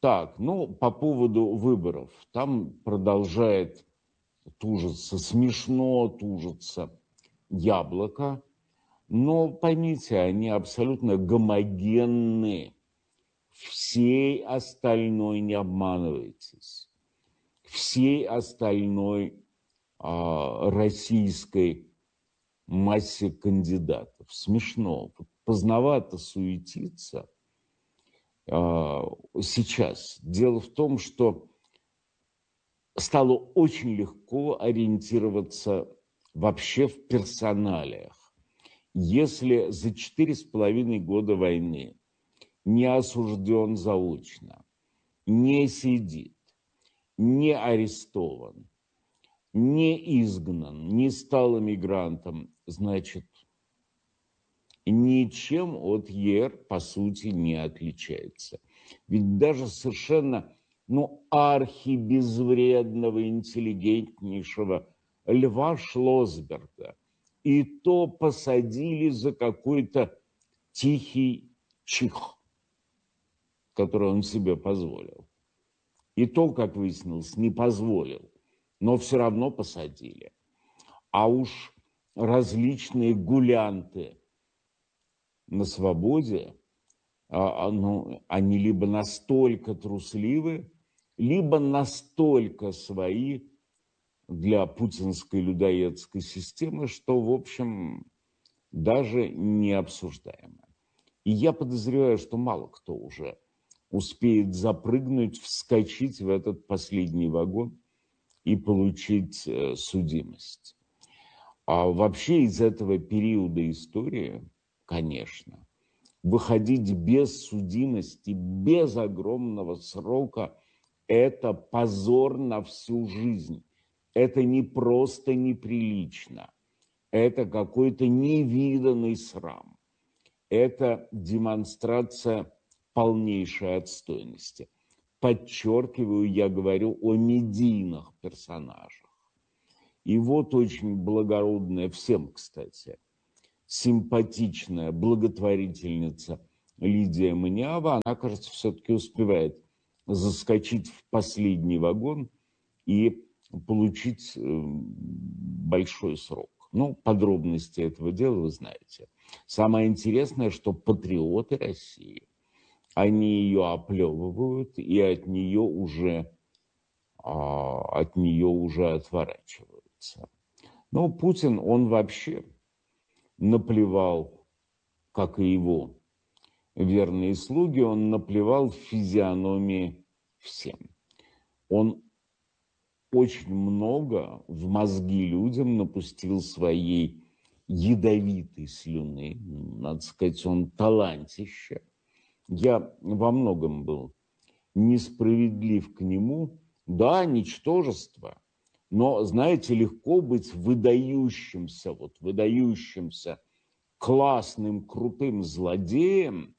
Так, ну, по поводу выборов. Там продолжает тужиться, смешно тужится яблоко, но поймите, они абсолютно гомогенны. Всей остальной не обманывайтесь. Всей остальной российской массе кандидатов. Смешно. Поздновато суетиться сейчас. Дело в том, что стало очень легко ориентироваться вообще в персоналиях. Если за 4,5 года войны не осужден заочно, не сидит, не арестован, не изгнан, не стал эмигрантом, значит, ничем от ЕР, по сути, не отличается. Ведь даже совершенно, архибезвредного, интеллигентнейшего Льва Шлосберга и то посадили за какой-то тихий чих, который он себе позволил. И то, как выяснилось, не позволил, но все равно посадили. А уж различные гулянты на свободе, они либо настолько трусливы, либо настолько свои для путинской людоедской системы, что, в общем, даже не обсуждаемо. И я подозреваю, что мало кто уже успеет запрыгнуть, вскочить в этот последний вагон и получить судимость. А вообще из этого периода истории, конечно, выходить без судимости, без огромного срока – это позор на всю жизнь. Это не просто неприлично, это какой-то невиданный срам. Это демонстрация полнейшей отстойности. Подчеркиваю, я говорю о медийных персонажах. И вот очень благородная, всем, кстати, симпатичная благотворительница Лидия Маниава, она, кажется, все-таки успевает заскочить в последний вагон и получить большой срок. Подробности этого дела вы знаете. Самое интересное, что патриоты России, они ее оплевывают и от нее уже отворачиваются. Но Путин, он вообще наплевал, как и его верные слуги, он наплевал в физиономии всем. Он очень много в мозги людям напустил своей ядовитой слюны. Надо сказать, он талантище. Я во многом был несправедлив к нему. Да, ничтожество. Но, знаете, легко быть выдающимся классным, крутым злодеем,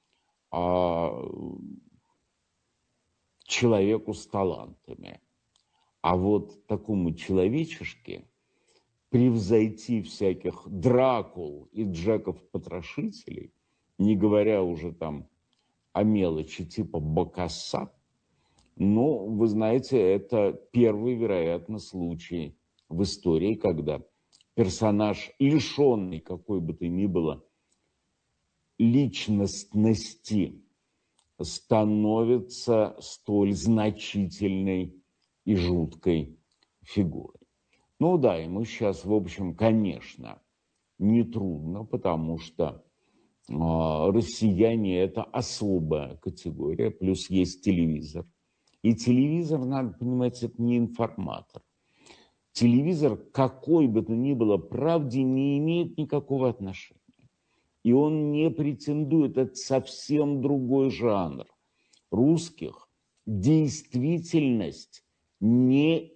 человеку с талантами. А вот такому человечешке превзойти всяких Дракул и Джеков-потрошителей, не говоря уже там о мелочи типа Бокасса, вы знаете, это первый, вероятно, случай в истории, когда персонаж, лишенный какой бы то ни было личностности, становится столь значительной и жуткой фигурой. Да, ему сейчас, в общем, конечно, нетрудно, потому что россияне – это особая категория, плюс есть телевизор. И телевизор, надо понимать, это не информатор. Телевизор к какой бы то ни было правде не имеет никакого отношения. И он не претендует, это совсем другой жанр. Русских действительность не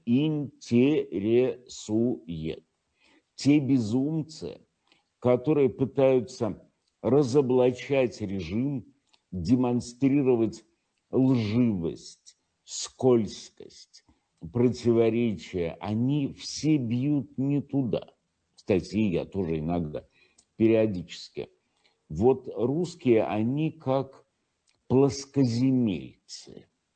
интересует. Те безумцы, которые пытаются разоблачать режим, демонстрировать лживость, скользкость, противоречия, они все бьют не туда. Кстати, я тоже иногда, периодически. Вот русские, они как плоскоземельцы.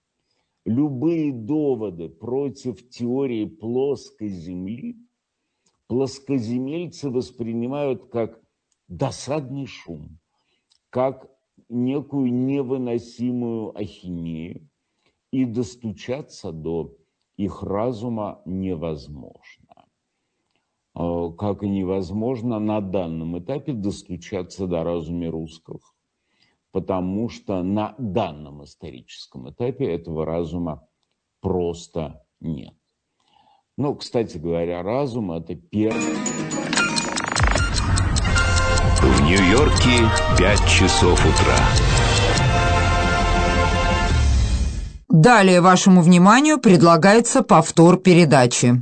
любые доводы против теории плоской Земли плоскоземельцы воспринимают как досадный шум, как некую невыносимую ахинею, и достучаться до их разума невозможно. Как и невозможно на данном этапе достучаться до разума русских, потому что на данном историческом этапе этого разума просто нет. Ну, кстати говоря, разум – это первый. В Нью-Йорке 5 часов утра. Далее вашему вниманию предлагается повтор передачи.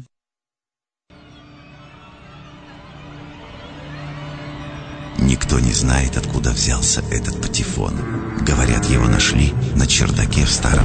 Никто не знает, откуда взялся этот патефон. Говорят, его нашли на чердаке в старом